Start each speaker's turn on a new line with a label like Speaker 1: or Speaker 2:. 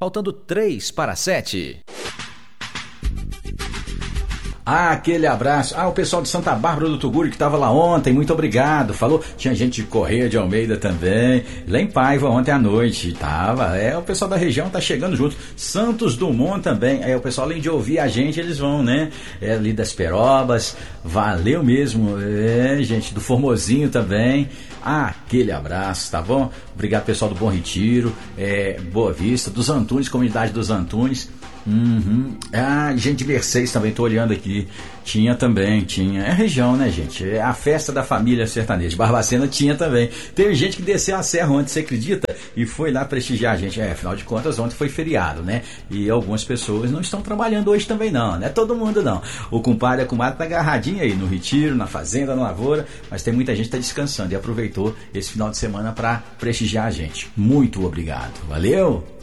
Speaker 1: faltando 3 para 7.
Speaker 2: Aquele abraço. O pessoal de Santa Bárbara do Tuguri que estava lá ontem, muito obrigado. Falou, tinha gente de Correia de Almeida também. Lá em Paiva ontem à noite, tava. O pessoal da região tá chegando junto. Santos Dumont também. O pessoal, além de ouvir a gente, eles vão, né? Ali das Perobas. Valeu mesmo. Gente, do Formosinho também. Aquele abraço, tá bom? Obrigado, pessoal do Bom Retiro, Boa Vista, dos Antunes, comunidade dos Antunes. Gente de Mercedes também, tô olhando aqui. Tinha. É região, né, gente? É a festa da família sertaneja. Barbacena tinha também. Teve gente que desceu a serra ontem, você acredita? E foi lá prestigiar a gente. Afinal de contas, ontem foi feriado, né? E algumas pessoas não estão trabalhando hoje também, não. Não é todo mundo, não. O compadre e a comadre tá agarradinho aí no retiro, na fazenda, na lavoura. Mas tem muita gente que tá descansando e aproveitou esse final de semana para prestigiar a gente. Muito obrigado. Valeu!